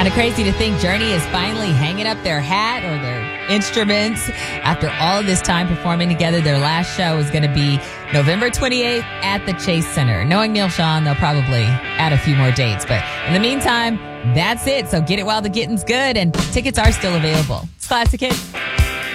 Kind of crazy to think Journey is finally hanging up their hat or their instruments after all of this time performing together. Their last show is going to be November 28th at the Chase Center. Knowing Neil Sean, they'll probably add a few more dates. But in the meantime, that's it. So get it while the getting's good, and tickets are still available. It's Classic Hits.